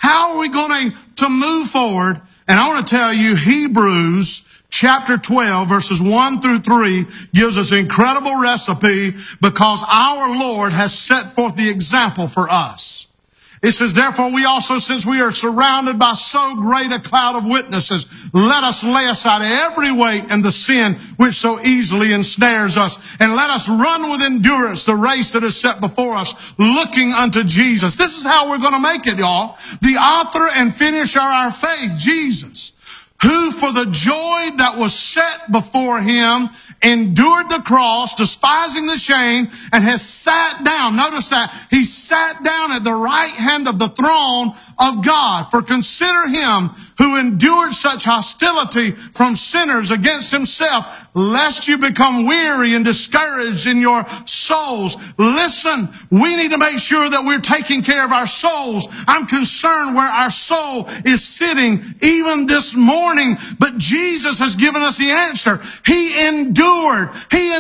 How are we going to move forward? And I want to tell you, Hebrews chapter 12, verses 1 through 3 gives us an incredible recipe because our Lord has set forth the example for us. It says, therefore we also, since we are surrounded by so great a cloud of witnesses, let us lay aside every weight and the sin which so easily ensnares us, and let us run with endurance the race that is set before us, looking unto Jesus. This is how we're going to make it, y'all. The author and finisher of our faith, Jesus, who for the joy that was set before him endured the cross, despising the shame, and has sat down. Notice that. He sat down at the right hand of the throne of God. For consider him who endured such hostility from sinners against himself, lest you become weary and discouraged in your souls. Listen, we need to make sure that we're taking care of our souls. I'm concerned where our soul is sitting even this morning, but Jesus has given us the answer. He endured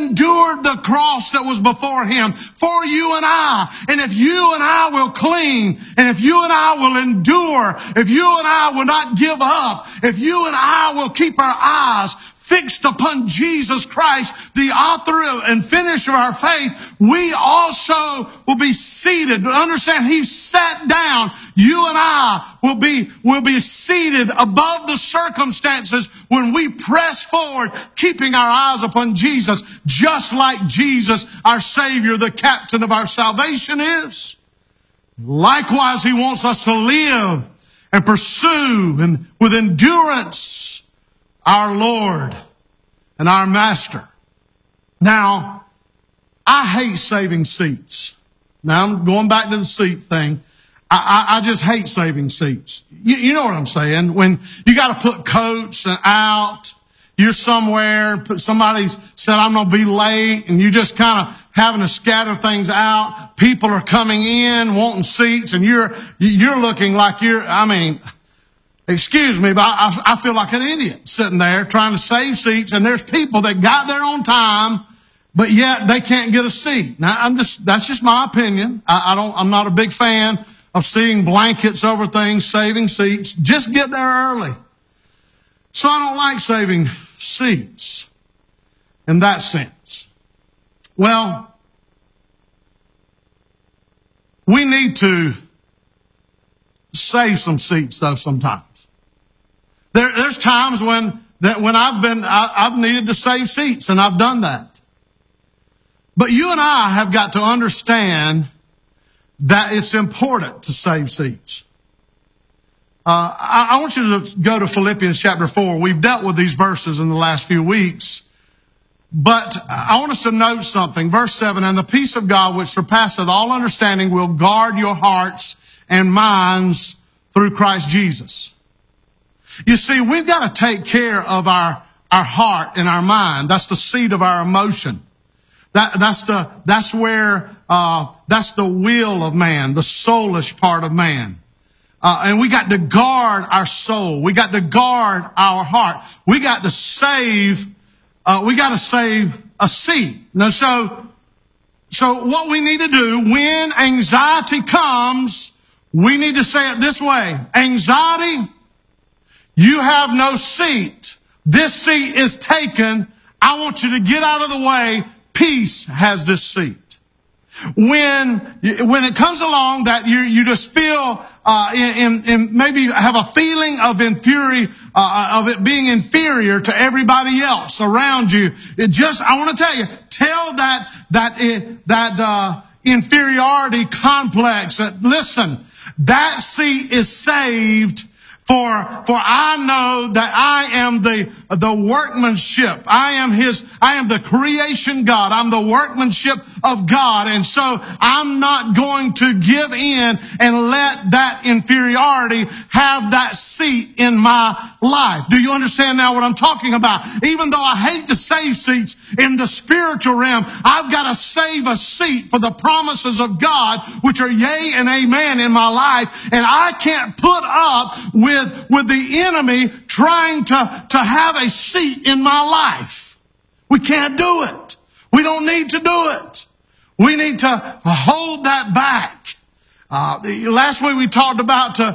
the cross that was before him for you and I. And if you and I will cling, and if you and I will endure, if you and I will not give up, if you and I will keep our eyes fixed upon Jesus Christ, the author and finisher of our faith, we also will be seated. Understand, he sat down. You and I will be seated above the circumstances when we press forward, keeping our eyes upon Jesus, just like Jesus, our Savior, the captain of our salvation is. Likewise, he wants us to live and pursue and with endurance our Lord and our Master. Now, I hate saving seats. Now, I'm going back to the seat thing. I just hate saving seats. You know what I'm saying? When you got to put coats out, you're somewhere, somebody said, I'm going to be late, and you just kind of having to scatter things out. People are coming in, wanting seats, and you're looking like excuse me, but I feel like an idiot sitting there trying to save seats, and there's people that got there on time, but yet they can't get a seat. Now, that's just my opinion. I'm not a big fan of seeing blankets over things, saving seats. Just get there early. So I don't like saving seats in that sense. Well, we need to save some seats though sometimes. There's times when I've needed to save seats, and I've done that. But you and I have got to understand that it's important to save seats. I want you to go to Philippians chapter 4. We've dealt with these verses in the last few weeks, but I want us to note something. Verse 7, and the peace of God which surpasseth all understanding will guard your hearts and minds through Christ Jesus. You see, we've got to take care of our heart and our mind. That's the seat of our emotion. That's the will of man, the soulish part of man. And we got to guard our soul. We got to guard our heart. We got to save a seat. Now, so what we need to do when anxiety comes, we need to say it this way. Anxiety, you have no seat. This seat is taken. I want you to get out of the way. Peace has this seat. When it comes along that you just feel maybe have a feeling of of it being inferior to everybody else around you, I want to tell that inferiority complex that, listen, that seat is saved. For I know that I am the workmanship. I am the creation God. I'm the workmanship of God. And so I'm not going to give in and let that inferiority have that seat in my life. Do you understand now what I'm talking about? Even though I hate to save seats in the spiritual realm, I've got to save a seat for the promises of God, which are yea and amen in my life. And I can't put up with the enemy trying to have a seat in my life. We can't do it. We don't need to do it. We need to hold that back. Last week we talked about